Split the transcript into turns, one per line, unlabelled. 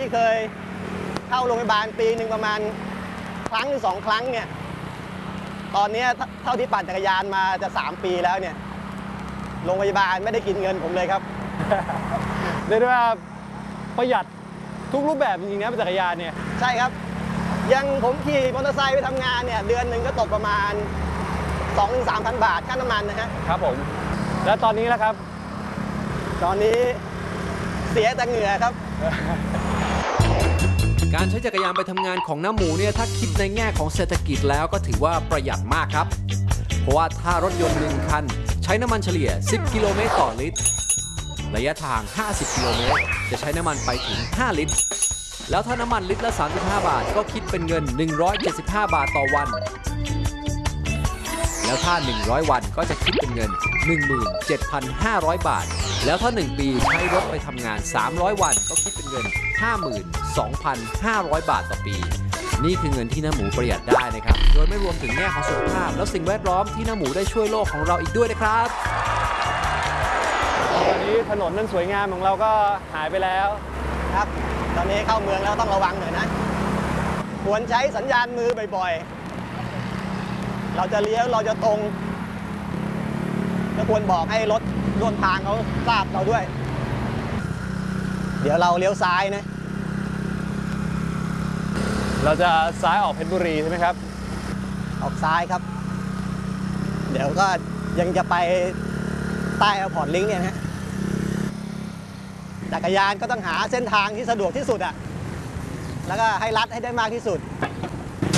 เคยเข้าโรงพยาบาลปีหนึ่งประมาณครั้งหรือ2 ครั้งเนี่ยตอนนี้เท่าที่ปั่นจักรยานมาจะ3 ปีแล้วเนี่ยโรงพยาบาลไม่ได้กินเงินผมเลยครับ
เรียกได้ว่าประหยัดทุกรูปแบบจริงๆนะจักรยานเนี่ย
ใช่ครับยังผมขี่มอเตอร์ไซค์ไปทำงานเนี่ยเดือนหนึ่งก็ตกประมาณ 2-3,000 บาทค่าน้ำมันนะฮะ
ครับผมแล้วตอนนี้ล่ะครับ
ตอนนี้เสียแต่เหงื่อครับ
การใช้จักรยานไปทำงานของน้าหมูเนี่ยถ้าคิดในแง่ของเศรษฐกิจแล้วก็ถือว่าประหยัดมากครับเพราะว่าถ้ารถยนต์1 คันใช้น้ำมันเฉลี่ย10 กิโลเมตรต่อลิตรระยะทาง50 กิโลเมตรจะใช้น้ำมันไปถึง5 ลิตรแล้วถ้าน้ำมันลิตรละ35 บาทก็คิดเป็นเงิน175 บาทต่อวันแล้วถ้า100 วันก็จะคิดเป็นเงิน 17,500 บาทแล้วถ้า1 ปีใช้รถไปทำงาน300 วันก็คิดเป็นเงิน 52,500 บาทต่อปีนี่คือเงินที่น้าหมูประหยัดได้นะครับโดยไม่รวมถึงแง่ของสุขภาพแล้วสิ่งแวดล้อมที่น้าหมูได้ช่วยโลกของเราอีกด้วยนะครับ
ตอนนี้ถนนนั้นสวยงามของเราก็หายไปแล้ว
ครับตอนนี้เข้าเมืองแล้วต้องระวังหน่อยนะควรใช้สัญญาณมือบ่อยๆเราจะเลี้ยวเราจะตรงก็ควรบอกให้รถร่วมทางเขาทราบเราด้วยเดี๋ยวเราเลี้ยวซ้ายนะ
เราจะซ้ายออกเพชรบุรีใช่ไหมครับ
ออกซ้ายครับเดี๋ยวก็ยังจะไปใต้แอร์พอร์ตลิงก์เนี่ยนะจักรยานก็ต้องหาเส้นทางที่สะดวกที่สุดอ่ะแล้วก็ให้รัดให้ได้มากที่สุด